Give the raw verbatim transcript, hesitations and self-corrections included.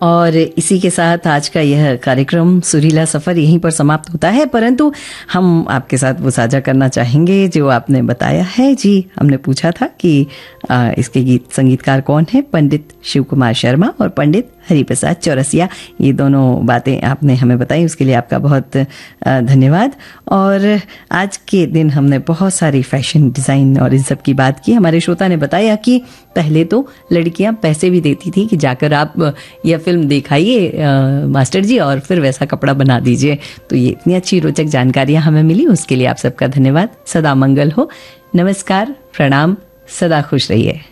और इसी के साथ आज का यह कार्यक्रम सुरीला सफ़र यहीं पर समाप्त होता है, परंतु हम आपके साथ वो साझा करना चाहेंगे जो आपने बताया है। जी, हमने पूछा था कि आ, इसके गीत संगीतकार कौन है, पंडित शिव कुमार शर्मा और पंडित हरिप्रसाद चौरसिया। ये दोनों बातें आपने हमें बताई, उसके लिए आपका बहुत धन्यवाद। और आज के दिन हमने बहुत सारी फैशन डिज़ाइन और इन सब की बात की। हमारे श्रोता ने बताया कि पहले तो लड़कियां पैसे भी देती थी कि जाकर आप यह फिल्म दिखाइए मास्टर जी और फिर वैसा कपड़ा बना दीजिए। तो ये इतनी अच्छी रोचक जानकारियां हमें मिली, उसके लिए आप सबका धन्यवाद। सदा मंगल हो। नमस्कार, प्रणाम, सदा खुश रहिए।